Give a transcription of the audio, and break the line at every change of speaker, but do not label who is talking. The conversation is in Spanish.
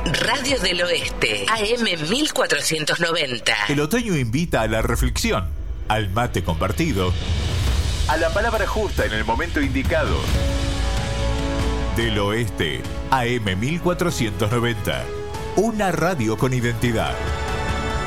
Radio del Oeste, AM 1490.
El otoño invita a la reflexión, al mate compartido, a la palabra justa en el momento indicado. Del Oeste, AM 1490. Una radio con identidad.